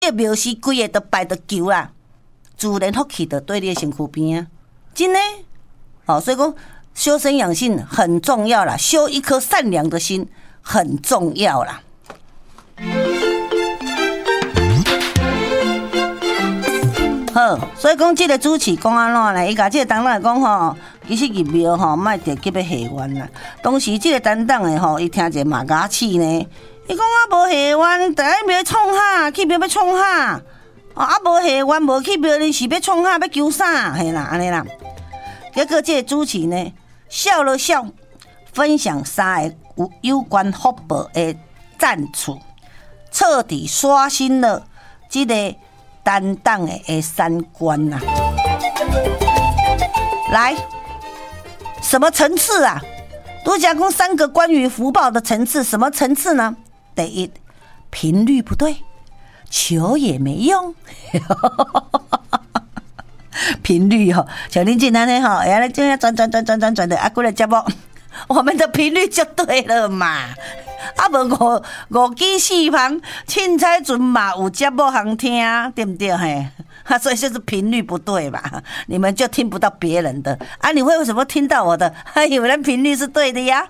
个庙师规个都拜着求啦，自然福气就对你的身躯边啊，真的。所以讲修身养性很重要啦，修一颗善良的心很重要啦。好，所以讲这个主持讲安怎呢？伊甲这个担当来讲吼，其实入庙吼，莫着急要下愿啦。当时这个担当的吼，伊听者嘛牙齿呢。伊讲无下愿，第一庙创啥？去庙要创啥？无下愿，无去庙你是要创啥？要求啥？嘿啦，安尼啦。结果这个主持呢，笑了笑，分享3个有关福报的赞处，彻底刷新了这个担当的三观呐。来，什么层次啊？都讲过3个关于福报的层次，什么层次呢？第一，频率不对，求也没用。频率像林俊安呢原来这样转的过来节目，我们的频率就对了嘛。无五鸡四旁，凊彩阵嘛有节目通听，对不对嘿？所以就是频率不对嘛，你们就听不到别人的啊。你为什么听到我的？还以为那频率是对的呀。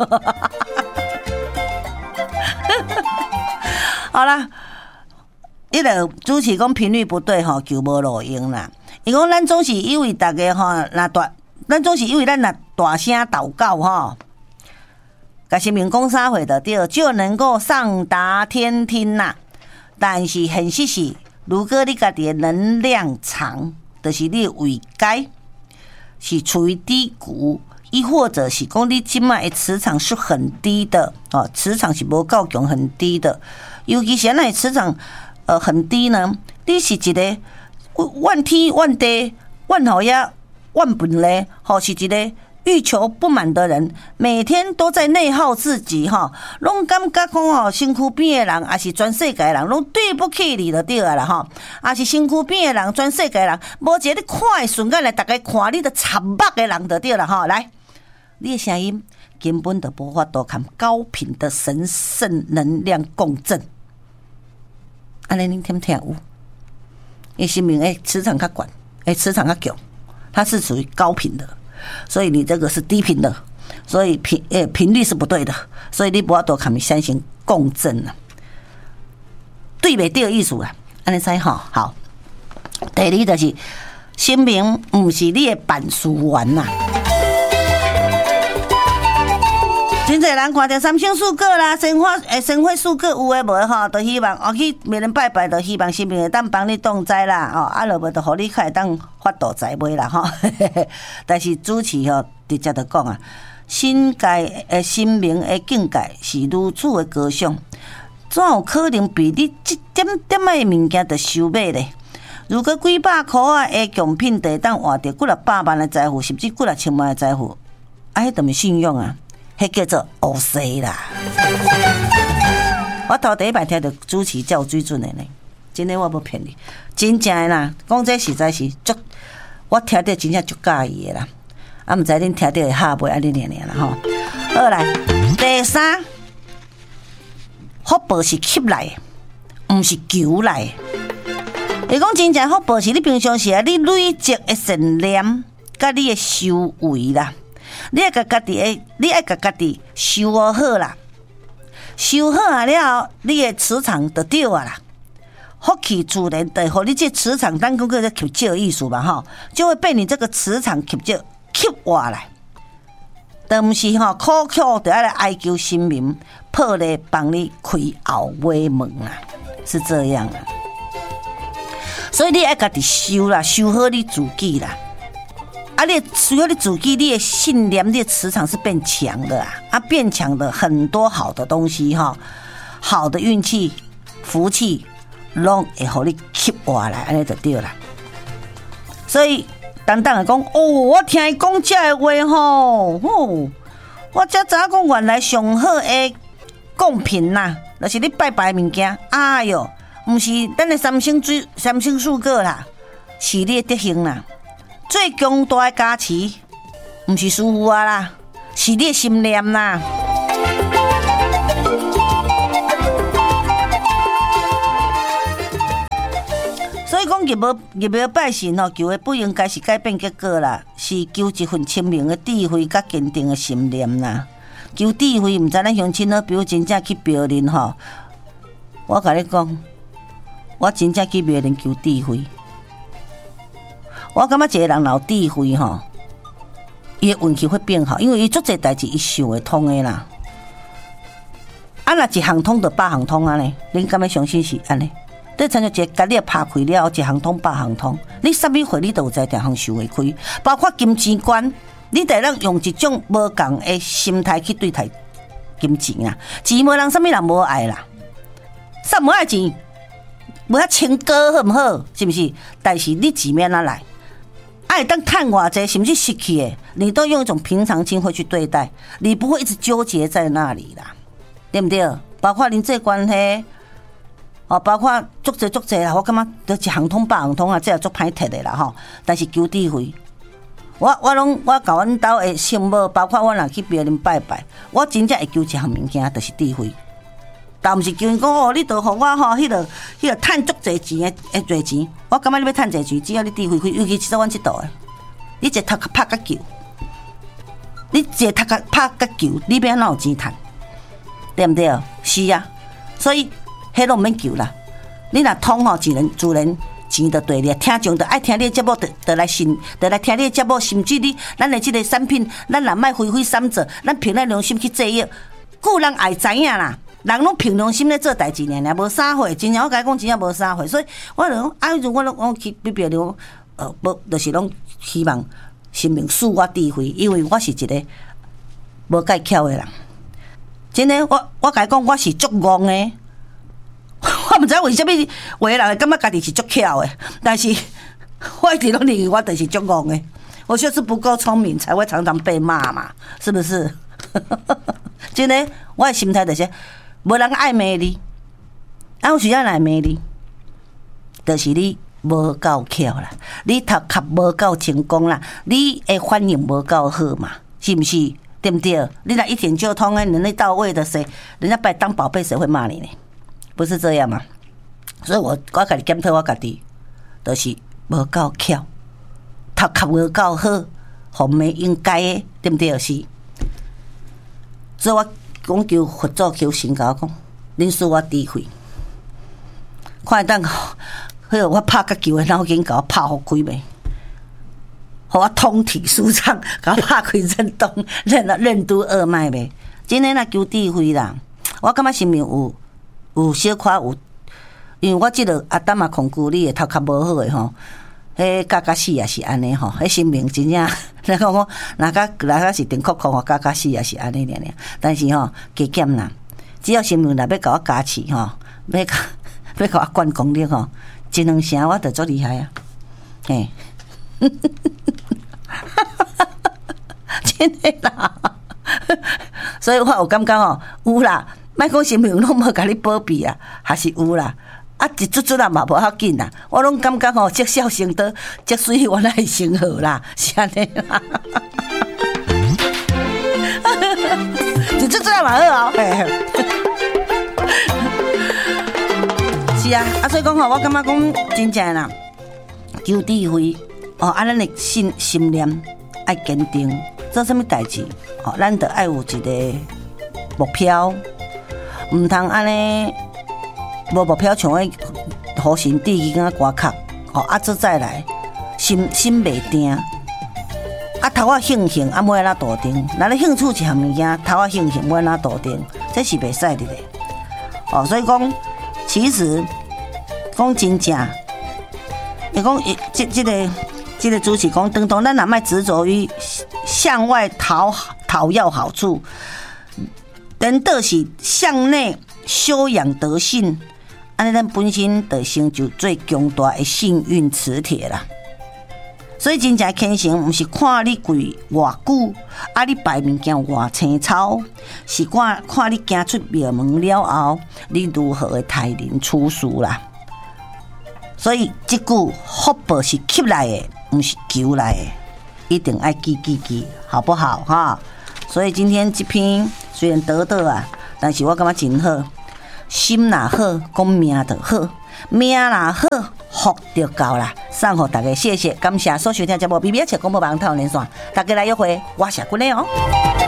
好啦，那个主持讲频率不对就无路用啦。伊讲咱总是以为大家咱总是以为咱若大声祷告甲神明讲啥话的对，就能够上达天听啦。但是现实是，如果你家己的能量场，就是你的位阶是处于低谷，亦或者是讲你今麦的磁场是很低的磁场是无够强很低的，尤其是咱的磁场很低呢，你是一个怨天怨地怨好呀怨本嘞，是一个欲求不满的人，每天都在内耗自己拢感觉讲身躯边的人，也是全世界的人，拢对不起你就对啦也是身躯边的人，全世界的人，无一个看的顺眼来，大家看你的惨目的人就对啦来，你的声音根本就无法度跟高频的神圣能量共振，安尼你听不听有？因为心灵磁场较管，磁场较强，它是属于高频的，所以你这个是低频的，所以频率是不对的，所以你不要多跟相信共振了，对不对的意思啦？安尼知好。第二就是心明不是你的办事员呐。真侪人看到三星树果啦、生花树果有诶无就希望去别人拜拜，就希望神明会当帮你动灾啦就无就互你较会当发大财买啦但是主持直接就讲心明的境界是如此的高尚，怎有可能比你一点点的物件就收买咧？如果几百块的奖品就当换到几若百万的财富，甚至几若千万的财富，迄就毋信用啊！迄叫做乌西啦！我头第一摆听到主持才有水准的呢，真的我无骗你，真正的啦，讲这实在是足，我听到真正足介意的啦。毋知恁听到会下袂安尼念啦好来，第三，福报是吸来的，毋是求来的。伊讲真正福报是你平常时你累积的善念，甲你的修为啦。你爱甲家己修好啦，修好了后，你的磁场就对啦。福气自然就互你这磁场，咱讲叫做吸借意思嘛就会被你这个磁场吸过来。都毋是苦苦就要来哀求神明，破例帮你开后尾门啦，是这样啊。所以你爱家己修啦，修好你自己啦。你除了你自己，你的信念、你的磁场是变强的变强的很多好的东西好的运气、福气，拢会互你吸过来，安尼就对啦。所以等等的讲我听伊讲这个话我才知影讲原来上好的贡品就是你拜拜的物件。哎哟，不是咱的三星树果啦，是你的德行啦。最强大的加持，不是师傅啦，是你的心念啦。 所以讲入庙拜神吼，求的不应该是改变结果啦，是求一份清明的智慧甲坚定的信念啦。求智慧，毋知咱乡亲好，比如真正去庙林吼，我甲你讲，我真正去庙林求智慧。我感觉一个人有智慧吼，伊的运气会变好，因为伊做侪代志伊想会通的啦。啊，若一项通就百项通啊呢？恁敢要相信是安尼？你参照一个家己拍开了，一项通百项通。你啥物货你都有在条项想会开，包括金钱观，你得让用一种无共的心态去对待金钱啦。钱无人啥物人无爱啦，啥无爱钱，无遐清高好毋好？是不是？但是你钱免哪来？爱当趁偌济，是不是失去的？你都用一种平常心会去对待，你不会一直纠结在那里啦，对不对？包括人际关系。哦，包括足济啦，我感觉就一项通百项通啊，这也足歹摕的啦吼。但是求智慧，我甲阮兜的圣母，包括我若去别人拜拜，我真正会求一项物件，就是智慧。但毋是求因讲哦，你著互我吼，迄个趁足济钱的侪钱，我感觉你要趁济钱，只要你智慧开，尤其是阮即度的，你一头壳拍甲球，你一头壳拍甲球，你要安怎有钱趁？对毋对？是啊，所以。迄拢毋免求啦，你若通吼，自然钱就对你，听众就爱听你的节目，就来听你的节目，甚至你咱的即个产品，咱若卖非三者，咱凭咱良心去制约，故人爱知影啦，人拢凭良心咧做代志尔，无啥货，真正我甲你讲，真正无啥货，所以我就讲，啊，我去比别了，无就是拢希望生命赐我智慧，因为我是一个无介巧的人，真的，我甲你讲，我是足戆的。我不知为什么有的人会感觉家己是足巧的，但是我一直都认为我就是足戆的。我就是不够聪明，才会常常被骂嘛，是不是？真的，我的心态就是，无人爱骂你，啊，有时仔来骂你，就是你无够巧啦，你头壳无够成功啦，你的反应无够好嘛，是不是？对不对？你若一点就通的，能力到位的谁，人家把你当宝贝，谁会骂你呢？不是这样嘛？所以我家己检讨我家己，就是无够巧，头壳无够好，互骂应该的，对不对？是。所以我讲求佛祖求神甲我讲，恁赐我智慧，看等迄我拍甲球的脑筋甲我拍互开袂，互我通体舒畅，甲我拍开任督二脉袂。真诶，若求智慧啦，我感觉生命有小可有，因为我即个阿达嘛控制你的头壳无好的吼，迄假死也是安尼吼，迄生命真正，你讲我哪个是顶酷酷吼，假死也是安尼尔。但是吼加减啦，只要生命若要甲我加持吼，要甲我灌功力吼，一两声我就足厉害啊！嘿，真的啦，所以我有感觉吼，有啦。莫讲生命拢无甲你保庇啊，还是有啦。啊，一卒啊嘛无要紧啦。我拢感觉吼，积少成多，积水原来会成河啦，是安尼啦。一卒啊嘛好哦。是啊，啊所以讲吼，我感觉讲真正啦，求智慧哦，啊咱的心念爱坚定，做啥物代志哦，咱得爱有一个目标。唔通安尼无目标，像迄好神底去甲歌壳，吼啊，再来心袂定，啊头啊兴啊要安怎笃定？若你兴趣一项物件，头啊兴要安怎笃定？这是袂使的咧。哦，所以讲，其实讲真正，你讲这个主持讲，当当咱若莫执着于向外讨要好处。人倒是向内修养德性，安尼咱本身就成就最强大的幸运磁铁啦。所以真正虔诚，毋是看你跪偌久，啊你拜物件偌青草，是看你行出庙门了后，你如何的待人处事啦。所以这句福报是吸来的，毋是求来的，一定爱记，好不好哈？所以今天这篇虽然得啊，但是我感觉真好。心若好，讲命就好；命若好， 福就够啦，送互大家，谢谢，感谢所收听节目《BBS 广播网台连线，大家来约会，我是君的哦。